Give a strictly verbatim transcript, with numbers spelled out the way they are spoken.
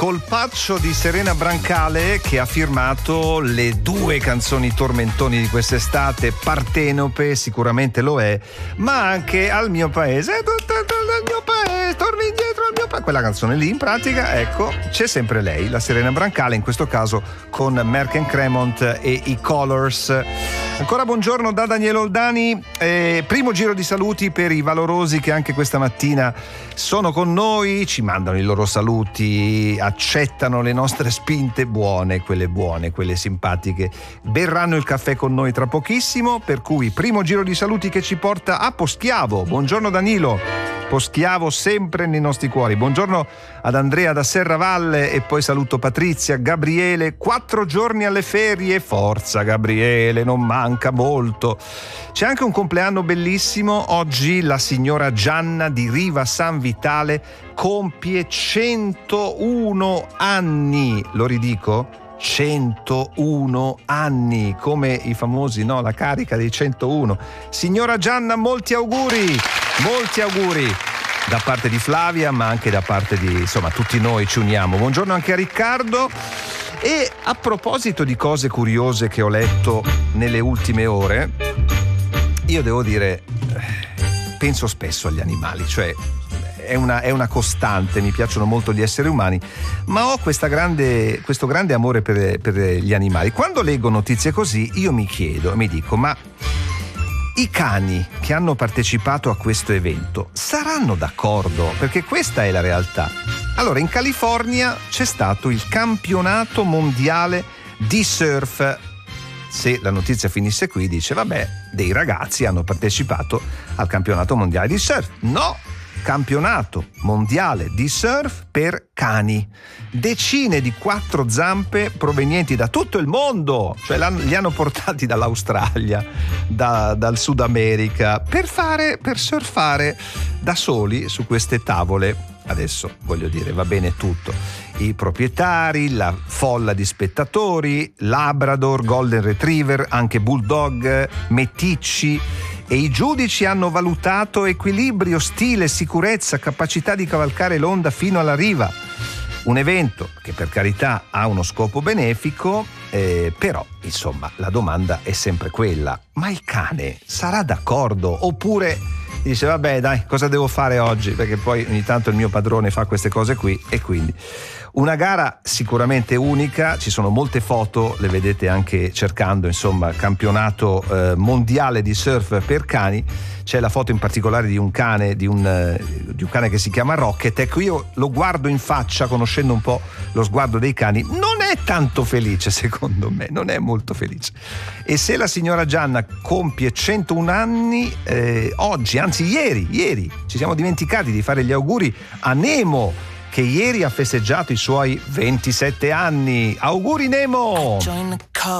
Colpaccio di Serena Brancale, che ha firmato le due canzoni tormentoni di quest'estate. Partenope sicuramente lo è, ma anche Al mio paese, al mio paese, torni indietro al mio paese. Quella canzone lì, in pratica, ecco, c'è sempre lei, la Serena Brancale, in questo caso con Merck and Cremont e i Colors. Ancora buongiorno da Daniele Oldani. Eh, primo giro di saluti per i valorosi che anche questa mattina sono con noi, ci mandano i loro saluti, accettano le nostre spinte buone, quelle buone, quelle simpatiche. Berranno il caffè con noi tra pochissimo, per cui primo giro di saluti che ci porta a Poschiavo. Buongiorno Danilo. Poschiavo sempre nei nostri cuori. Buongiorno ad Andrea da Serravalle e poi saluto Patrizia, Gabriele. Quattro giorni alle ferie, forza Gabriele, non manca molto. C'è anche un compleanno bellissimo. Oggi la signora Gianna di Riva San Vitale compie centouno anni. Lo ridico? centouno anni, come i famosi, no? La carica dei centouno. Signora Gianna, molti auguri, molti auguri da parte di Flavia, ma anche da parte di, insomma, tutti noi ci uniamo. Buongiorno anche a Riccardo. E a proposito di cose curiose che ho letto nelle ultime ore, io devo dire, penso spesso agli animali, cioè È una, è una costante, mi piacciono molto gli esseri umani, ma ho questa grande, questo grande amore per, per gli animali. Quando leggo notizie così io mi chiedo, mi dico, ma i cani che hanno partecipato a questo evento saranno d'accordo? Perché questa è la realtà. Allora, in California c'è stato il campionato mondiale di surf. Se la notizia finisse qui, dice, vabbè, dei ragazzi hanno partecipato al campionato mondiale di surf. No! Campionato mondiale di surf per cani, decine di quattro zampe provenienti da tutto il mondo, cioè li hanno portati dall'Australia, da, dal Sud America, per fare, per surfare da soli su queste tavole. Adesso voglio dire, va bene tutto, i proprietari, la folla di spettatori, Labrador, Golden Retriever, anche Bulldog, meticci. E i giudici hanno valutato equilibrio, stile, sicurezza, capacità di cavalcare l'onda fino alla riva. Un evento che per carità ha uno scopo benefico, eh, però insomma la domanda è sempre quella: ma il cane sarà d'accordo? Oppure dice vabbè dai, cosa devo fare oggi? Perché poi ogni tanto il mio padrone fa queste cose qui. E quindi una gara sicuramente unica, ci sono molte foto, le vedete anche cercando, insomma, campionato eh, mondiale di surf per cani. C'è la foto in particolare di un cane, di un, eh, di un cane che si chiama Rocket. Ecco, io lo guardo in faccia, conoscendo un po' lo sguardo dei cani, non è tanto felice, secondo me, non è molto felice. E se la signora Gianna compie centouno anni, eh, oggi, anzi ieri, ieri, ci siamo dimenticati di fare gli auguri a Nemo, che ieri ha festeggiato i suoi ventisette anni. Auguri Nemo!